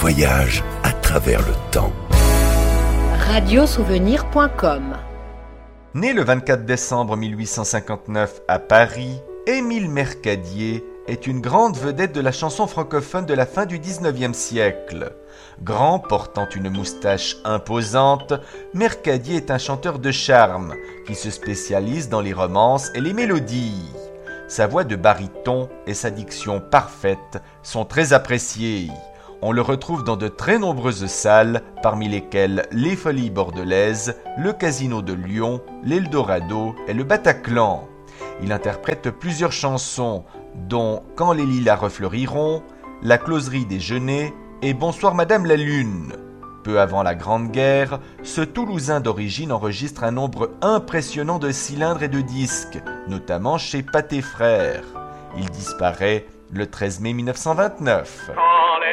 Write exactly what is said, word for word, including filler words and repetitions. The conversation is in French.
voyage à travers le temps. radio souvenir point com. Né le vingt-quatre décembre mille huit cent cinquante-neuf à Paris, Émile Mercadier est une grande vedette de la chanson francophone de la fin du dix-neuvième siècle. Grand, portant une moustache imposante, Mercadier est un chanteur de charme qui se spécialise dans les romances et les mélodies. Sa voix de baryton et sa diction parfaite sont très appréciées. On le retrouve dans de très nombreuses salles, parmi lesquelles les Folies Bordelaises, le Casino de Lyon, l'Eldorado et le Bataclan. Il interprète plusieurs chansons, dont Quand les lilas refleuriront, La closerie des genêts et Bonsoir Madame la Lune. Peu avant la Grande Guerre, ce Toulousain d'origine enregistre un nombre impressionnant de cylindres et de disques, notamment chez Pathé Frères. Il disparaît le treize mai mille neuf cent vingt-neuf. Quand les